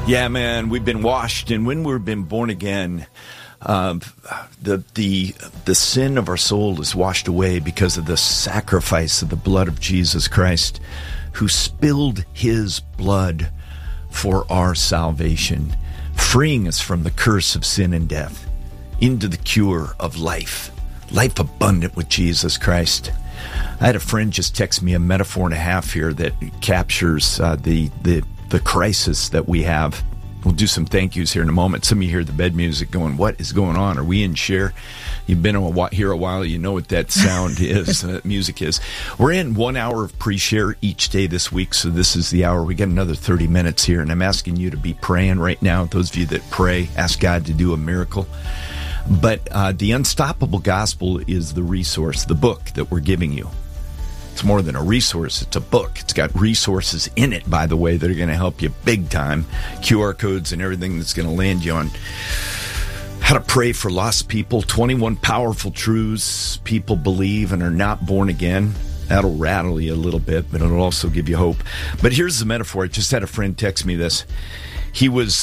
Yeah, man, we've been washed, and when we've been born again, the sin of our soul is washed away because of the sacrifice of the blood of Jesus Christ, who spilled his blood for our salvation, freeing us from the curse of sin and death into the cure of life abundant with Jesus Christ. I had a friend just text me a metaphor and a half here that captures the crisis that we have. We'll do some thank yous here in a moment. Some of you hear the bed music going, what is going on? Are we in share? You've been here a while. You know what that sound is, music is. We're in 1 hour of pre-share each day this week, so this is the hour. We got another 30 minutes here, and I'm asking you to be praying right now. Those of you that pray, ask God to do a miracle. But the Unstoppable Gospel is the resource, the book that we're giving you. It's more than a resource. It's a book. It's got resources in it, by the way, that are going to help you big time. QR codes and everything that's going to land you on how to pray for lost people. 21 powerful truths people believe and are not born again. That'll rattle you a little bit, but it'll also give you hope. But here's the metaphor. I just had a friend text me this. He was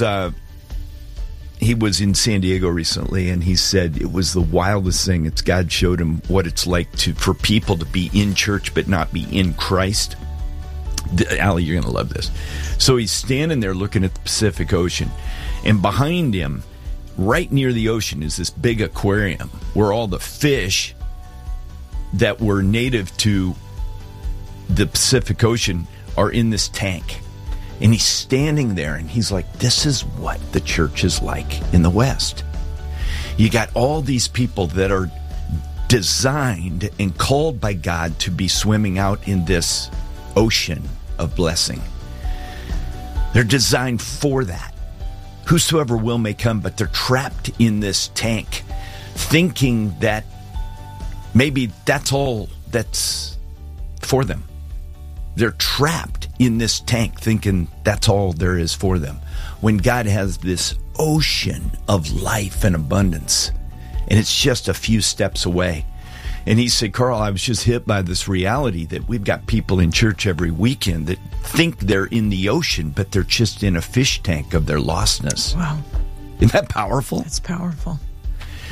in San Diego recently, and he said it was the wildest thing. God showed him what it's like for people to be in church but not be in Christ. Allie, you're going to love this. So he's standing there looking at the Pacific Ocean, and behind him, right near the ocean, is this big aquarium where all the fish that were native to the Pacific Ocean are in this tank. And he's standing there, and he's like, this is what the church is like in the West. You got all these people that are designed and called by God to be swimming out in this ocean of blessing. They're designed for that. Whosoever will may come, but they're trapped in this tank, thinking that maybe that's all that's for them. They're trapped in this tank thinking that's all there is for them, when God has this ocean of life and abundance, and it's just a few steps away. And he said, Carl, I was just hit by this reality that we've got people in church every weekend that think they're in the ocean, but they're just in a fish tank of their lostness. Wow. Isn't that powerful? That's powerful.